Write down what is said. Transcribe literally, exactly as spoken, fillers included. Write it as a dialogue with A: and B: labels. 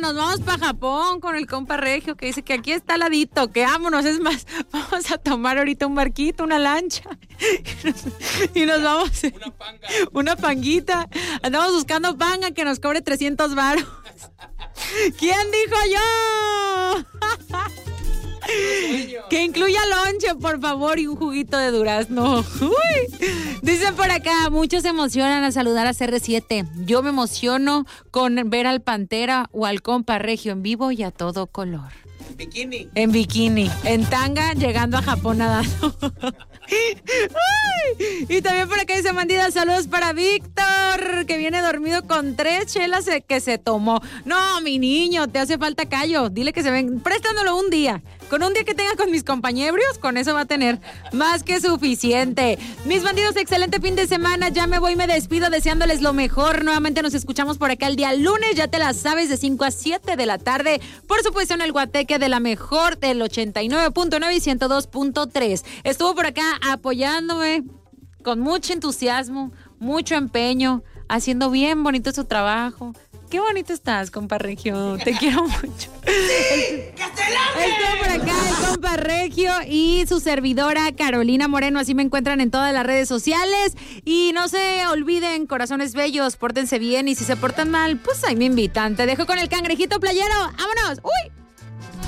A: nos vamos para Japón con el compa Regio que dice que aquí está al ladito, que vámonos, es más, vamos a tomar ahorita un barquito, una lancha y nos vamos.
B: Una panga.
A: Una panguita. Andamos buscando panga que nos cobre trescientos varos. ¿Quién dijo yo? Que incluya lonche, por favor, y un juguito de durazno. Uy. Dicen por acá, muchos se emocionan al saludar a C R siete. Yo me emociono con ver al Pantera o al compa Regio en vivo y a todo color.
B: En bikini.
A: En bikini, en tanga, llegando a Japón nadando. Ay, y también por acá dice Mandida, saludos para Víctor, que viene dormido con tres chelas que se tomó. No, mi niño, te hace falta callo. Dile que se ven, prestándolo un día. Con un día que tenga con mis compañeros, con eso va a tener más que suficiente. Mis bandidos, excelente fin de semana. Ya me voy, me despido deseándoles lo mejor. Nuevamente nos escuchamos por acá el día lunes, ya te la sabes, de cinco a siete de la tarde. Por supuesto en el Guateque de la mejor del ochenta y nueve punto nueve y ciento dos punto tres. Estuvo por acá apoyándome con mucho entusiasmo, mucho empeño, haciendo bien bonito su trabajo. Qué bonito estás, compa Regio. Te quiero mucho. Estoy por acá el compa Regio y su servidora Carolina Moreno. Así me encuentran en todas las redes sociales. Y no se olviden, corazones bellos, pórtense bien. Y si se portan mal, pues ahí me invitan. Te dejo con el cangrejito playero. ¡Vámonos! ¡Uy!